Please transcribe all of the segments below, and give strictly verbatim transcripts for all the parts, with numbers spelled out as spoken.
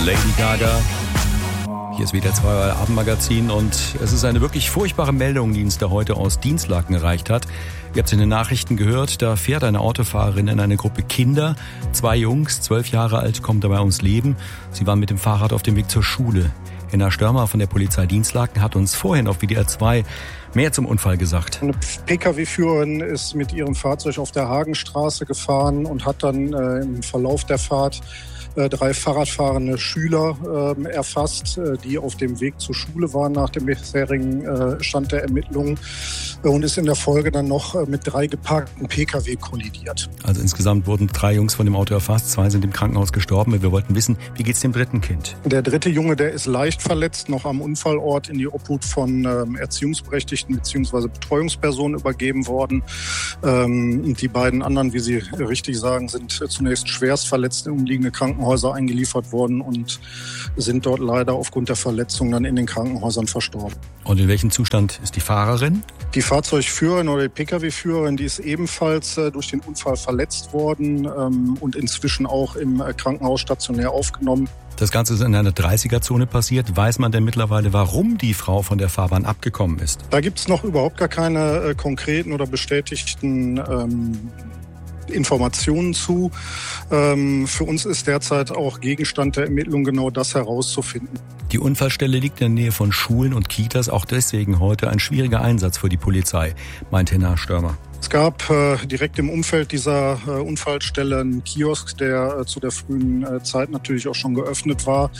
Lady Gaga. Hier ist W D R zwei Abendmagazin und es ist eine wirklich furchtbare Meldung, die uns da heute aus Dinslaken erreicht hat. Ihr habt es in den Nachrichten gehört, da fährt eine Autofahrerin in eine Gruppe Kinder. Zwei Jungs, zwölf Jahre alt, kommen dabei ums Leben. Sie waren mit dem Fahrrad auf dem Weg zur Schule. Henna Störmer von der Polizei Dinslaken hat uns vorhin auf W D R zwei mehr zum Unfall gesagt. Eine Pkw-Führerin ist mit ihrem Fahrzeug auf der Hagenstraße gefahren und hat dann äh, im Verlauf der Fahrt äh, drei Fahrradfahrende Schüler äh, erfasst, äh, die auf dem Weg zur Schule waren nach dem bisherigen äh, Stand der Ermittlungen äh, und ist in der Folge dann noch äh, mit drei geparkten Pkw kollidiert. Also insgesamt wurden drei Jungs von dem Auto erfasst, zwei sind im Krankenhaus gestorben. Wir wollten wissen, wie geht's dem dritten Kind? Der dritte Junge, der ist leicht verletzt, noch am Unfallort in die Obhut von ähm, Erziehungsberechtigten bzw. Betreuungspersonen übergeben worden. Ähm, die beiden anderen, wie Sie richtig sagen, sind zunächst schwerst verletzt in umliegende Krankenhäuser eingeliefert worden und sind dort leider aufgrund der Verletzungen dann in den Krankenhäusern verstorben. Und in welchem Zustand ist die Fahrerin? Die Fahrzeugführerin oder die Pkw-Führerin, die ist ebenfalls äh, durch den Unfall verletzt worden ähm, und inzwischen auch im äh, Krankenhaus stationär aufgenommen. Das Ganze ist in einer dreißiger-Zone passiert. Weiß man denn mittlerweile, warum die Frau von der Fahrbahn abgekommen ist? Da gibt es noch überhaupt gar keine äh, konkreten oder bestätigten ähm, Informationen zu. Ähm, für uns ist derzeit auch Gegenstand der Ermittlung genau das herauszufinden. Die Unfallstelle liegt in der Nähe von Schulen und Kitas. Auch deswegen heute ein schwieriger Einsatz für die Polizei, meint Henna Störmer. Es gab äh, direkt im Umfeld dieser äh, Unfallstelle einen Kiosk, der äh, zu der frühen äh, Zeit natürlich auch schon geöffnet war.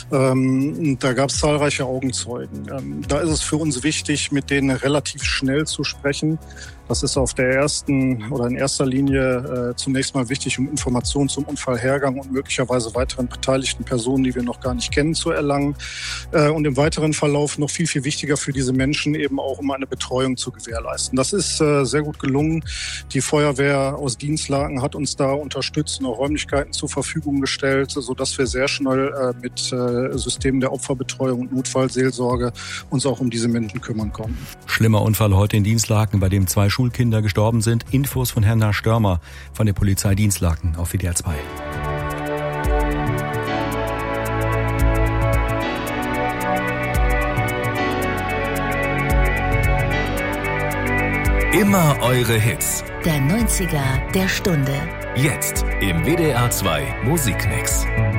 Ähm, da gab es zahlreiche Augenzeugen. Ähm, da ist es für uns wichtig, mit denen relativ schnell zu sprechen. Das ist auf der ersten oder in erster Linie äh, zunächst mal wichtig, um Informationen zum Unfallhergang und möglicherweise weiteren beteiligten Personen, die wir noch gar nicht kennen, zu erlangen. Äh, und im weiteren Verlauf noch viel, viel wichtiger für diese Menschen eben auch, um eine Betreuung zu gewährleisten. Das ist äh, sehr gut gelungen. Die Feuerwehr aus Dinslaken hat uns da unterstützt und auch Räumlichkeiten zur Verfügung gestellt, sodass wir sehr schnell äh, mit äh, Systemen der Opferbetreuung und Notfallseelsorge uns auch um diese Menschen kümmern konnten. Schlimmer Unfall heute in Dinslaken, bei dem zwei Schulkinder gestorben sind. Infos von Henna Störmer von der Polizei Dinslaken auf W D R zwei. Immer eure Hits. Der neunziger der Stunde. Jetzt im W D R zwei Musikmix.